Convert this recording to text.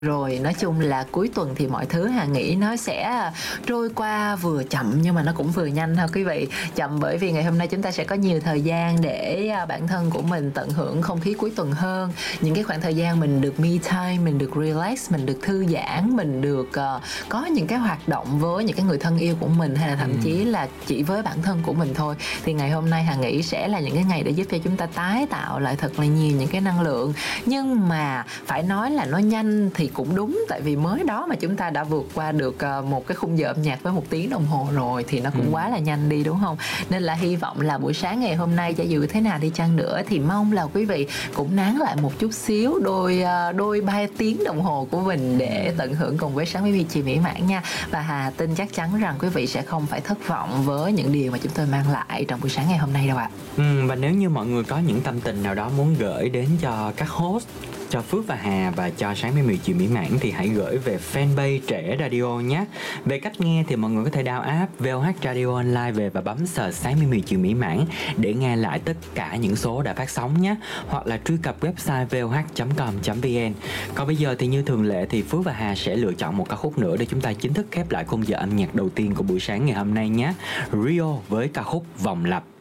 Rồi, nói chung là cuối tuần thì mọi thứ Hà nghĩ nó sẽ trôi qua vừa chậm nhưng mà nó cũng vừa nhanh ha quý vị. Chậm bởi vì ngày hôm nay chúng ta sẽ có nhiều thời gian để bản thân của mình tận hưởng không khí cuối tuần hơn. Những cái khoảng thời gian mình được me time, mình được relax, mình được thư giãn, mình được có những cái hoạt động với những cái người thân yêu của mình, hay là thậm chí là chỉ với bản thân của mình thôi. Thì ngày hôm nay Hà nghĩ sẽ là những cái ngày để giúp cho chúng ta tái tạo lại thật là nhiều những cái năng lượng. Nhưng mà phải nói là nó nhanh thì cũng đúng, tại vì mới đó mà chúng ta đã vượt qua được một cái khung giờ âm nhạc với 1 tiếng đồng hồ rồi thì nó cũng quá là nhanh đi, đúng không? Nên là hy vọng là buổi sáng ngày hôm nay cho dù thế nào đi chăng nữa thì mong là quý vị cũng nán lại một chút xíu, đôi 3 tiếng đồng hồ của mình để tận hưởng cùng với Sáng với chị mỹ mãn nha. Và Hà tin chắc chắn rằng quý vị sẽ không phải thất vọng với những điều mà chúng tôi mang lại trong buổi sáng ngày hôm nay đâu ạ. Và nếu như mọi người có những tâm tình nào đó muốn gửi đến cho các host, cho Phước và Hà và cho Sáng với chị mỹ mãn thì hãy gửi về fanpage Trẻ Radio nhé. Về cách nghe thì mọi người có thể download app VOH Radio Online về và bấm search Sáng với chị mỹ mãn để nghe lại tất cả những số đã phát sóng nhé, hoặc là truy cập website voh.com.vn. Còn bây giờ thì như thường lệ thì Phước và Hà sẽ lựa chọn một ca khúc nữa để chúng ta chính thức khép lại khung giờ âm nhạc đầu tiên của buổi sáng ngày hôm nay nhé. Rio với ca khúc Vòng Lặp.